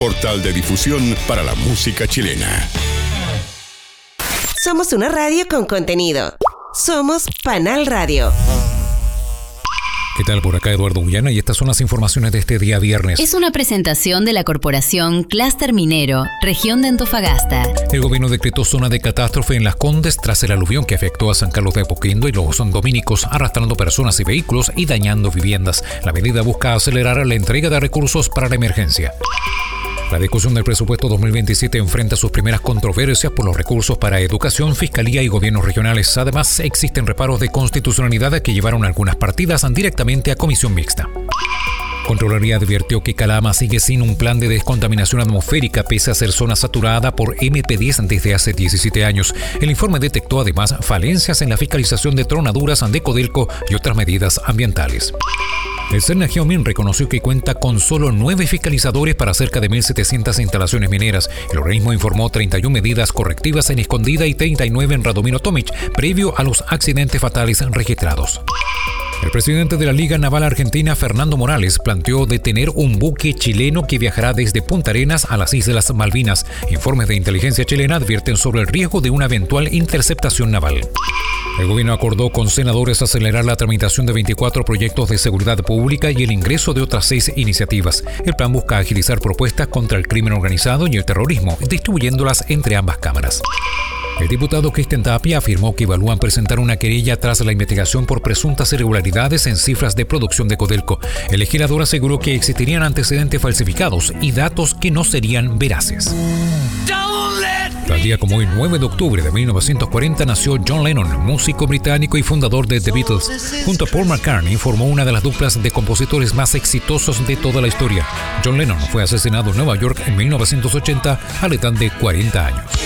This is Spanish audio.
Portal de difusión para la música chilena. Somos una radio con contenido. Somos Panal Radio. ¿Qué tal? Por acá Eduardo Guyana y estas son las informaciones de este día viernes. Es una presentación de la Corporación Clúster Minero, región de Antofagasta. El gobierno decretó zona de catástrofe en Las Condes tras el aluvión que afectó a San Carlos de Apoquindo y los dominicos, arrastrando personas y vehículos y dañando viviendas. La medida busca acelerar la entrega de recursos para la emergencia. La discusión del presupuesto 2027 enfrenta sus primeras controversias por los recursos para educación, fiscalía y gobiernos regionales. Además, existen reparos de constitucionalidad que llevaron algunas partidas directamente a comisión mixta. Contraloría advirtió que Calama sigue sin un plan de descontaminación atmosférica pese a ser zona saturada por MP10 desde hace 17 años. El informe detectó además falencias en la fiscalización de tronaduras de Codelco y otras medidas ambientales. El Cernageomin reconoció que cuenta con solo 9 fiscalizadores para cerca de 1.700 instalaciones mineras. El organismo informó 31 medidas correctivas en Escondida y 39 en Radomiro Tomic, previo a los accidentes fatales registrados. El presidente de la Liga Naval Argentina, Fernando Morales, planteó detener un buque chileno que viajará desde Punta Arenas a las Islas Malvinas. Informes de inteligencia chilena advierten sobre el riesgo de una eventual interceptación naval. El gobierno acordó con senadores acelerar la tramitación de 24 proyectos de seguridad pública y el ingreso de otras 6 iniciativas. El plan busca agilizar propuestas contra el crimen organizado y el terrorismo, distribuyéndolas entre ambas cámaras. El diputado Cristian Tapia afirmó que evalúan presentar una querella tras la investigación por presuntas irregularidades en cifras de producción de Codelco. El legislador aseguró que existirían antecedentes falsificados y datos que no serían veraces. Tal día como hoy, 9 de octubre de 1940, nació John Lennon, músico británico y fundador de The Beatles. Junto a Paul McCartney formó una de las duplas de compositores más exitosos de toda la historia. John Lennon fue asesinado en Nueva York en 1980 a la edad de 40 años.